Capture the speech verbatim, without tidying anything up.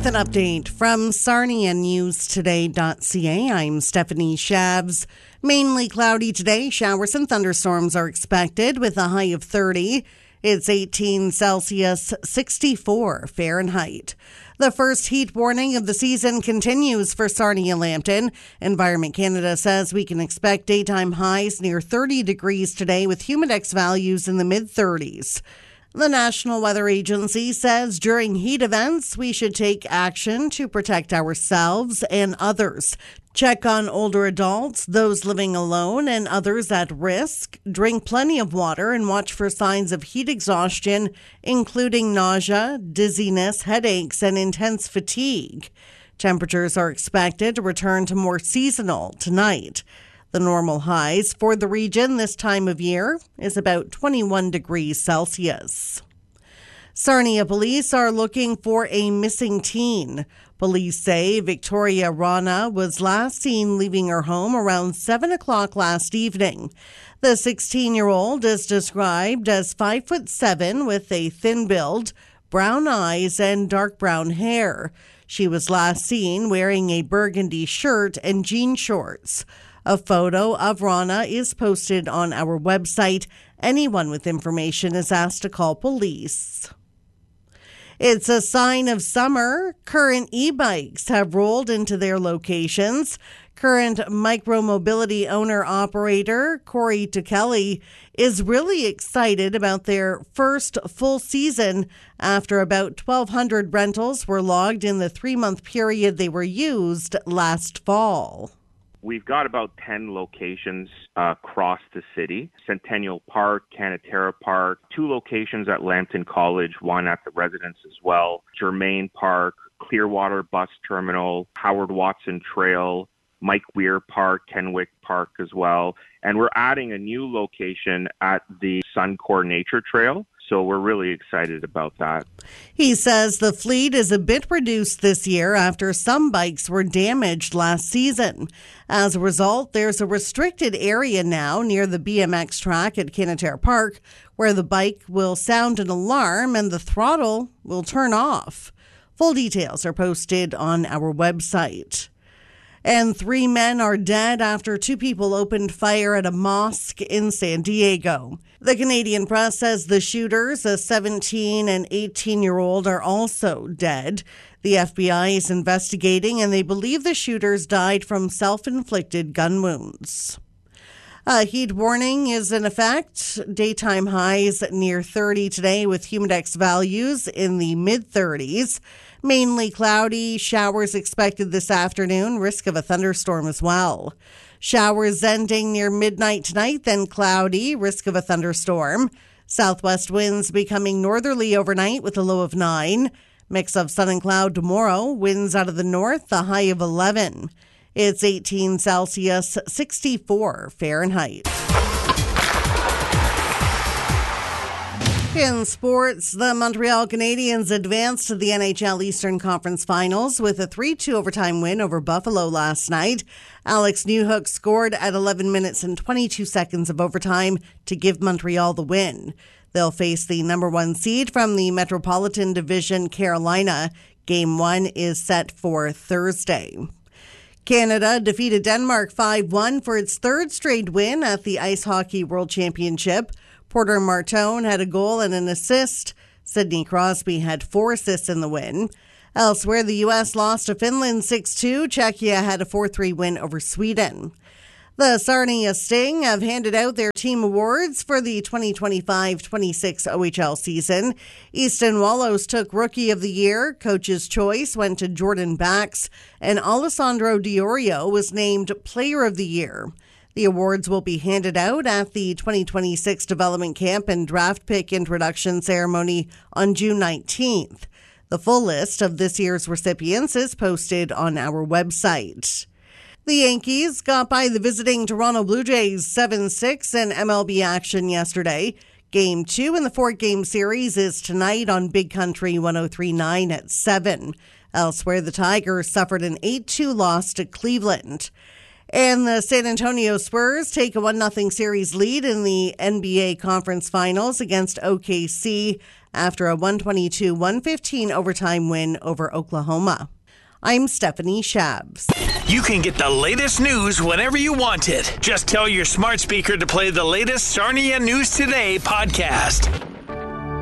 With an update from Sarnia News Today dot C A, I'm Stephanie Shabs. Mainly cloudy today. Showers and thunderstorms are expected with a high of thirty. It's eighteen Celsius, sixty-four Fahrenheit. The first heat warning of the season continues for Sarnia-Lambton. Environment Canada says we can expect daytime highs near thirty degrees today with humidex values in the mid-thirties. The National Weather Agency says during heat events, we should take action to protect ourselves and others. Check on older adults, those living alone, and others at risk. Drink plenty of water and watch for signs of heat exhaustion, including nausea, dizziness, headaches, and intense fatigue. Temperatures are expected to return to more seasonal tonight. The normal highs for the region this time of year is about twenty-one degrees Celsius. Sarnia police are looking for a missing teen. Police say Victoria Rana was last seen leaving her home around seven o'clock last evening. The sixteen-year-old is described as five foot seven with a thin build, brown eyes, and dark brown hair. She was last seen wearing a burgundy shirt and jean shorts. A photo of Rana is posted on our website. Anyone with information is asked to call police. It's a sign of summer. Current e-bikes have rolled into their locations. Current micromobility owner-operator Corey Tukeli is really excited about their first full season after about twelve hundred rentals were logged in the three-month period they were used last fall. We've got about ten locations uh, across the city. Centennial Park, Canaterra Park, two locations at Lambton College, one at the residence as well, Germain Park, Clearwater Bus Terminal, Howard Watson Trail, Mike Weir Park, Kenwick Park as well. And we're adding a new location at the Suncor Nature Trail. So we're really excited about that. He says the fleet is a bit reduced this year after some bikes were damaged last season. As a result, there's a restricted area now near the B M X track at Canaterra Park where the bike will sound an alarm and the throttle will turn off. Full details are posted on our website. And three men are dead after two people opened fire at a mosque in San Diego. The Canadian Press says the shooters, a seventeen and eighteen-year-old, are also dead. The F B I is investigating, and they believe the shooters died from self-inflicted gun wounds. A heat warning is in effect. Daytime highs near thirty today with humidex values in the mid-thirties. Mainly cloudy, showers expected this afternoon, risk of a thunderstorm as well. Showers ending near midnight tonight, then cloudy, risk of a thunderstorm. Southwest winds becoming northerly overnight with a low of nine. Mix of sun and cloud tomorrow, winds out of the north, a high of eleven. It's eighteen Celsius, sixty-four Fahrenheit. In sports, the Montreal Canadiens advanced to the N H L Eastern Conference Finals with a three two overtime win over Buffalo last night. Alex Newhook scored at eleven minutes and twenty-two seconds of overtime to give Montreal the win. They'll face the number one seed from the Metropolitan Division, Carolina. Game one is set for Thursday. Canada defeated Denmark five one for its third straight win at the Ice Hockey World Championship. Porter Martone had a goal and an assist. Sidney Crosby had four assists in the win. Elsewhere, the U S lost to Finland six two. Czechia had a four three win over Sweden. The Sarnia Sting have handed out their team awards for the twenty twenty-five twenty-six O H L season. Easton Wallows took Rookie of the Year. Coach's choice went to Jordan Bax, and Alessandro Diorio was named Player of the Year. The awards will be handed out at the twenty twenty-six Development Camp and Draft Pick Introduction Ceremony on June nineteenth. The full list of this year's recipients is posted on our website. The Yankees got by the visiting Toronto Blue Jays seven six in M L B action yesterday. Game two in the four-game series is tonight on Big Country one oh three point nine at seven. Elsewhere, the Tigers suffered an eight two loss to Cleveland. And the San Antonio Spurs take a one nothing series lead in the N B A Conference Finals against O K C after a one twenty-two one fifteen overtime win over Oklahoma. I'm Stephanie Shabs. You can get the latest news whenever you want it. Just tell your smart speaker to play the latest Sarnia News Today podcast.